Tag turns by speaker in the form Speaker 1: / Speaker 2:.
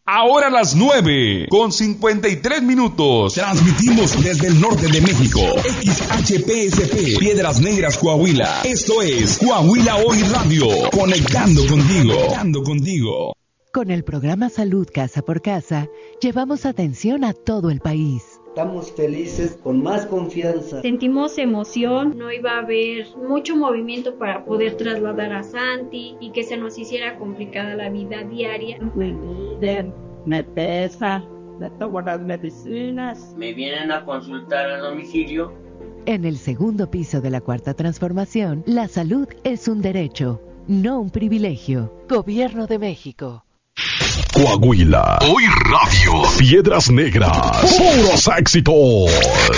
Speaker 1: Ahora a las 9:53. Transmitimos desde el norte de México. XHPSP, Piedras Negras, Coahuila. Esto es Coahuila Hoy Radio. Conectando contigo.
Speaker 2: Con el programa Salud Casa por Casa, llevamos atención a todo el país.
Speaker 3: Estamos felices, con más confianza.
Speaker 4: Sentimos emoción, no iba a haber mucho movimiento para poder trasladar a Santi y que se nos hiciera complicada la vida diaria.
Speaker 5: Me pesa, me tomo las medicinas.
Speaker 6: Me vienen a consultar a domicilio.
Speaker 2: En el segundo piso de la Cuarta Transformación, la salud es un derecho, no un privilegio. Gobierno de México.
Speaker 1: Coahuila Hoy Radio. Piedras Negras. Puros éxitos.